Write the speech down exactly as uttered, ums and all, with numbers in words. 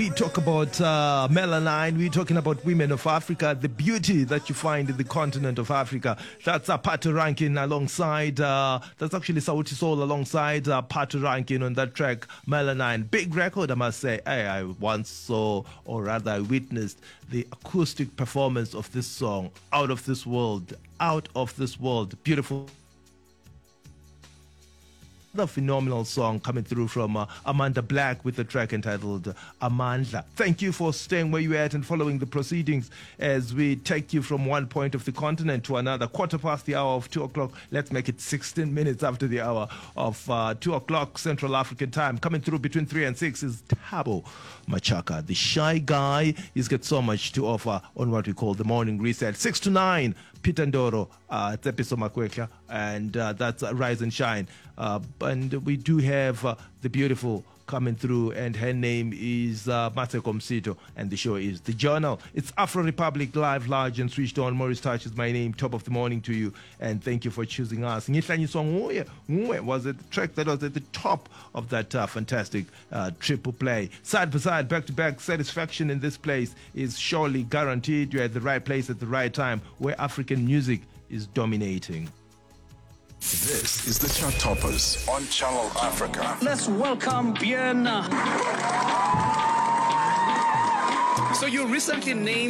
We talk about uh, melanin. We're talking about women of Africa, the beauty that you find in the continent of Africa. That's uh, Pato Rankin alongside, uh, that's actually Sauti Soul alongside uh, Pato Rankin on that track, Melanin. Big record, I must say. Hey, I once saw, or rather I witnessed, the acoustic performance of this song. Out of this world. Out of this world. Beautiful. The phenomenal song coming through from uh, Amanda Black with the track entitled uh, Amandla. Thank you for staying where you're at and following the proceedings as we take you from one point of the continent to another. Quarter past the hour of two o'clock. Let's make it sixteen minutes after the hour of uh, two o'clock Central African time. Coming through between three and six is Thabo Machaka, the shy guy. He's got so much to offer on what we call the morning reset. Six to nine, Peter Ndoro, uh, Tsepiso Makwekla, and uh, that's uh, Rise and Shine. Uh, and we do have uh, the beautiful coming through, and her name is uh, Mateko Msito, and the show is The Journal. It's Afro Republic Live, large and switched on. Maurice Touch is my name. Top of the morning to you, and thank you for choosing us. Ngihlanyi song was it the track that was at the top of that uh, fantastic uh, triple play. Side by side, back to back, satisfaction in this place is surely guaranteed. You're at the right place at the right time, where African music is dominating. This is the Chart Toppers on Channel Africa. Let's welcome Bien. So you recently named